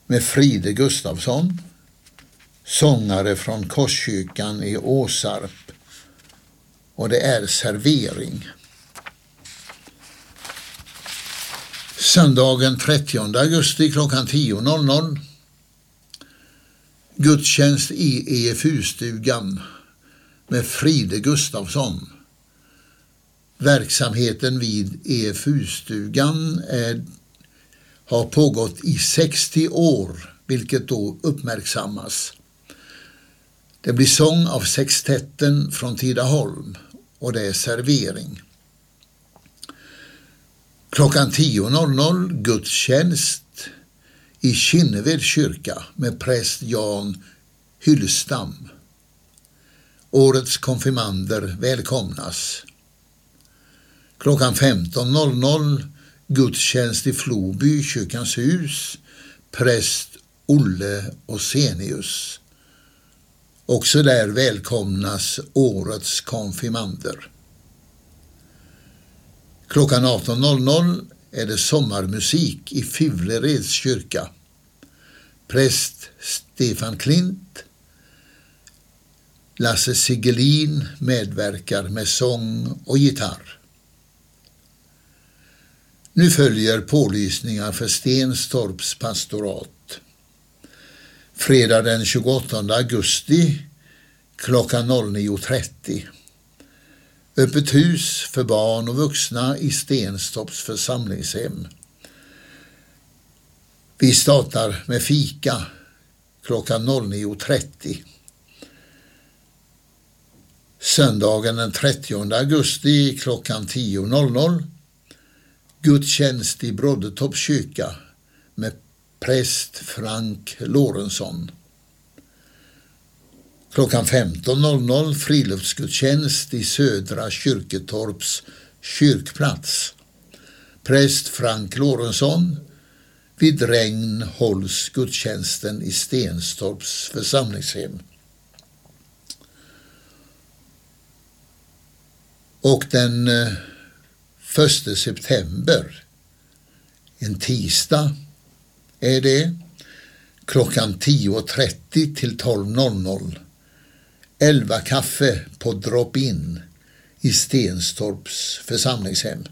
med Fride Gustafsson, sångare från Korskyrkan i Åsarp, och det är servering. Söndagen 30 augusti klockan 10.00 gudstjänst i EFU-stugan med Fride Gustafsson. Verksamheten vid EFU-stugan har pågått i 60 år, vilket då uppmärksammas. Det blir sång av sextetten från Tidaholm och det är servering. Klockan 10.00 gudstjänst i Kinneved kyrka med präst Jan Hyllstam. Årets konfirmander välkomnas. Klockan 15.00 gudstjänst i Floby kyrkans hus, präst Olle Osenius. Också där välkomnas årets konfirmander. Klockan 18.00 är det sommarmusik i Fyvlereds kyrka. Präst Stefan Klint, Lasse Sigelin medverkar med sång och gitarr. Nu följer pålysningar för Stenstorps pastorat. Fredag den 28 augusti klockan 09.30. Öppet hus för barn och vuxna i Stenstorps församlingshem. Vi startar med fika klockan 09.30. Söndagen den 30 augusti klockan 10.00. Gudstjänst i Broddetorps kyrka med präst Frank Lorentzon. Klockan 15.00 friluftsgudstjänst i Södra Kyrketorps kyrkplats. Präst Frank Lorentzon. Vid regn hålls gudstjänsten i Stenstorps församlingshem. Och den 1 september, en tisdag är det, klockan 10.30 till 12.00. 11 kaffe på drop-in i Stenstorps församlingshem.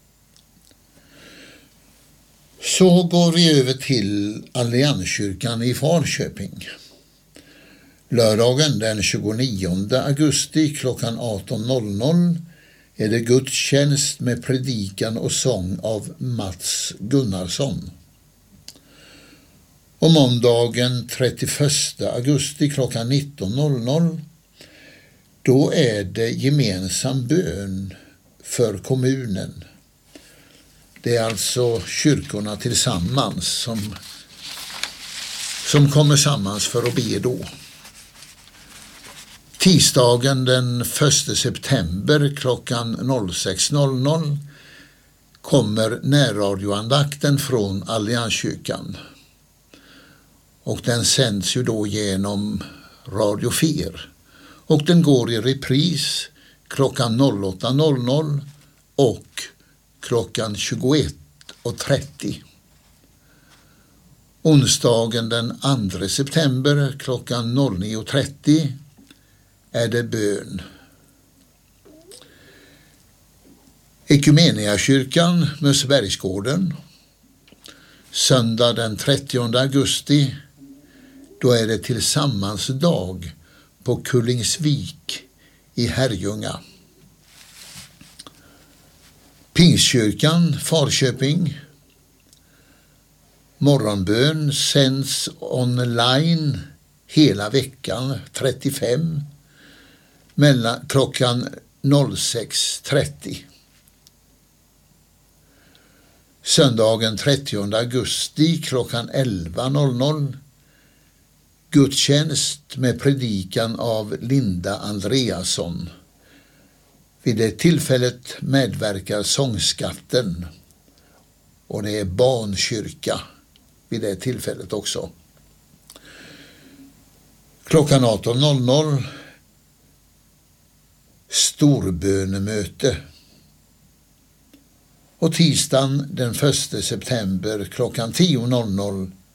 Så går vi över till Allianskyrkan i Falköping. Lördagen den 29 augusti klockan 18.00 är det gudstjänst med predikan och sång av Mats Gunnarsson. Och måndagen 31 augusti klockan 19.00 då är det gemensam bön för kommunen. Det är alltså kyrkorna tillsammans som kommer sammans för att be då. Tisdagen den 1 september klockan 06.00 kommer närradioandakten från Allianskyrkan. Och den sänds ju då genom Radio 4. Och den går i repris klockan 08.00 och klockan 21.30. Onsdagen den 2 september klockan 09.30 är det bön. Ekumeniakyrkan, Mössebergsgården. Söndag den 30 augusti, då är det tillsammansdag på Kullingsvik i Herrljunga. Pingstkyrkan, Falköping. Morgonbön sänds online hela veckan 35 mellan klockan 06.30. Söndagen 30 augusti klockan 11.00 gudstjänst med predikan av Linda Andreasson. Vid det tillfället medverkar Sångskatten och det är barnkyrka vid det tillfället också. Klockan 18.00 storbönemöte. Och tisdagen den 1 september klockan 10.00